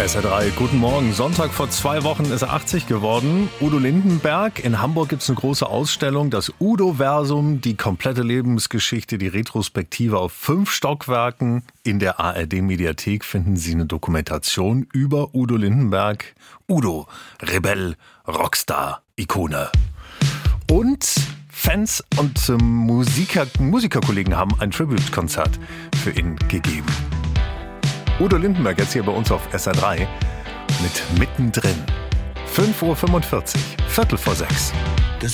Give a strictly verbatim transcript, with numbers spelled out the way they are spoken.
S R drei, guten Morgen. Sonntag vor zwei Wochen ist er achtzig geworden. Udo Lindenberg. In Hamburg gibt es eine große Ausstellung, das Udo-Versum, die komplette Lebensgeschichte, die Retrospektive auf fünf Stockwerken. In der A R D-Mediathek finden Sie eine Dokumentation über Udo Lindenberg. Udo, Rebell, Rockstar, Ikone. Und Fans und äh, Musiker, Musikerkollegen haben ein Tribute-Konzert für ihn gegeben. Udo Lindenberg jetzt hier bei uns auf S R drei mit Mittendrin. fünf Uhr fünfundvierzig, Viertel vor sechs.